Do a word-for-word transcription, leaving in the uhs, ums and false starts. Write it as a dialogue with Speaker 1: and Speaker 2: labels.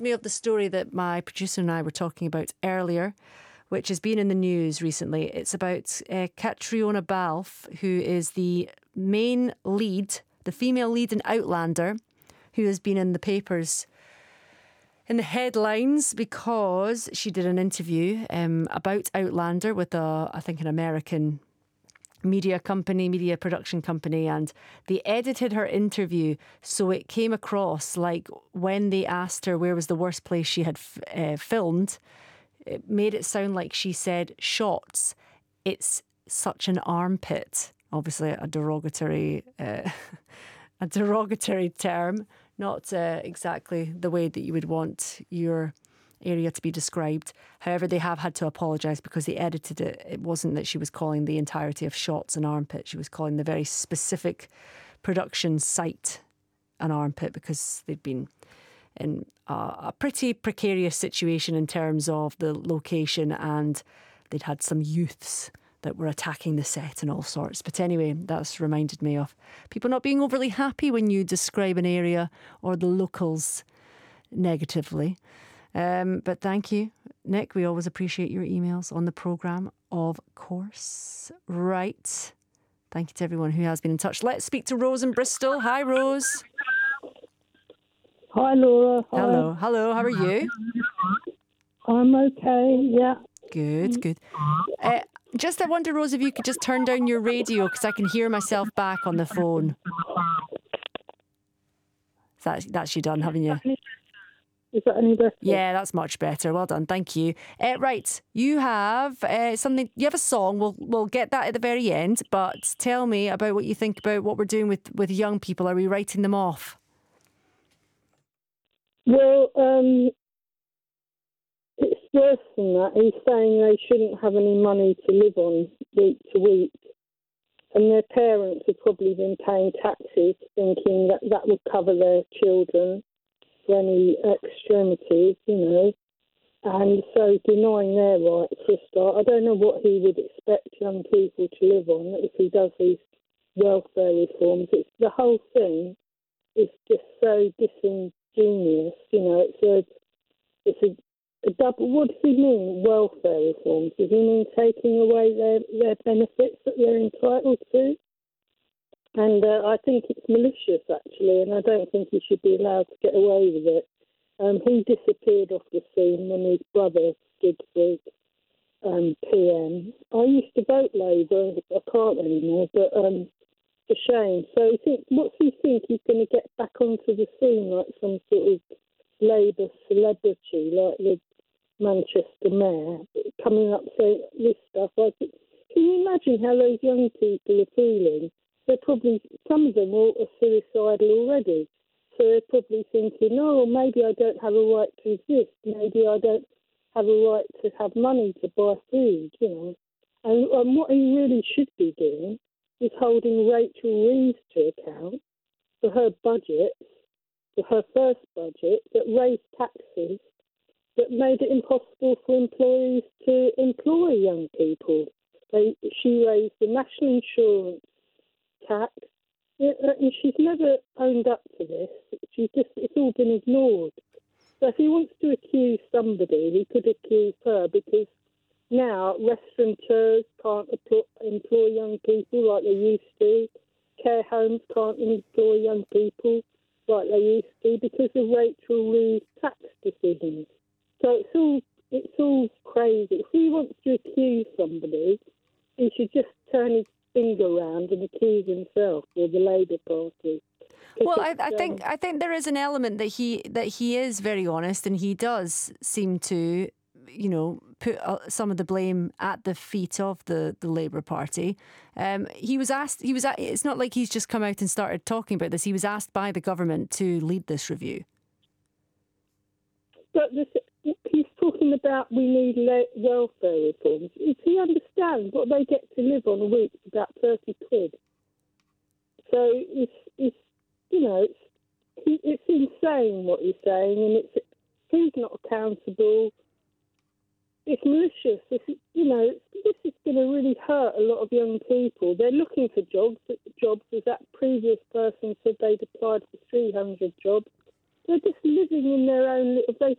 Speaker 1: me of the story that my producer and I were talking about earlier, which has been in the news recently. It's about uh, Catriona Balfe, who is the main lead, the female lead in Outlander, who has been in the papers, in the headlines, because she did an interview um, about Outlander with, a, I think, an American media company, media production company, and they edited her interview so it came across like when they asked her where was the worst place she had f- uh, filmed, it made it sound like she said shots. It's such an armpit. Obviously a derogatory uh, a derogatory term, not uh, exactly the way that you would want your area to be described. However, they have had to apologise because they edited it. It wasn't that she was calling the entirety of shots an armpit. She was calling the very specific production site an armpit because they'd been in a, a pretty precarious situation in terms of the location, and they'd had some youths that were attacking the set and all sorts. But anyway, that's reminded me of people not being overly happy when you describe an area or the locals negatively. Um, but thank you, Nick. We always appreciate your emails on the programme, of course. Right. Thank you to everyone who has been in touch. Let's speak to Rose in Bristol. Hi, Rose.
Speaker 2: Hi, Laura. Hi.
Speaker 1: Hello. Hello. How are you?
Speaker 2: I'm okay, yeah.
Speaker 1: Good, good. Uh, just, I wonder, Rose, if you could just turn down your radio because I can hear myself back on the phone. That's, that's you done, haven't you?
Speaker 2: Is that any better?
Speaker 1: Yeah, that's much better. Well done. Thank you. Uh, right. You have uh, something, you have a song. We'll we'll get that at the very end. But tell me about what you think about what we're doing with, with young people. Are we writing them off?
Speaker 2: Well, um, it's worse than that. He's saying they shouldn't have any money to live on week to week. And their parents have probably been paying taxes thinking that that would cover their children for any extremities, you know, and so denying their rights for a start. I don't know what he would expect young people to live on if he does these welfare reforms. It's the whole thing is just so disingenuous, you know. It's a, it's a, a double. What does he mean, welfare reforms? Does he mean taking away their, their benefits that they're entitled to? And uh, I think it's malicious, actually, and I don't think he should be allowed to get away with it. Um, he disappeared off the scene when his brother stood for um, P M. I used to vote Labour. I can't anymore, but um, it's a shame. So he think, what's he think he's going to get back onto the scene like some sort of Labour celebrity, like the Manchester mayor, coming up saying this stuff? Like, can you imagine how those young people are feeling? They're probably, some of them are, are suicidal already. So they're probably thinking, oh, well, maybe I don't have a right to exist. Maybe I don't have a right to have money to buy food, you know. And, and what he really should be doing is holding Rachel Reeves to account for her budget, for her first budget, that raised taxes, that made it impossible for employees to employ young people. They, she raised the national insurance tax, and she's never owned up to this. She's just, it's all been ignored. So if he wants to accuse somebody, he could accuse her, because now restaurateurs can't employ young people like they used to. Care homes can't employ young people like they used to because of Rachel Reeves' tax decisions. So it's all it's all crazy. If he wants to accuse somebody, he should just turn his finger around and accuse himself or the Labour Party.
Speaker 1: Well, I, I think I think there is an element that he that he is very honest, and he does seem to, you know, put uh, some of the blame at the feet of the, the Labour Party. Um, he was asked. He was. It's not like he's just come out and started talking about this. He was asked by the government to lead this review.
Speaker 2: But this, he's talking about we need le- welfare reforms. If he understands what they get to live on a week, it's about thirty quid. So it's, it's you know, it's, it's insane what he's saying, and it's he's not accountable. It's malicious. It's, you know, this is going to really hurt a lot of young people. They're looking for jobs. Jobs, as that previous person said, they'd applied for three hundred jobs. They're just living in their own. If they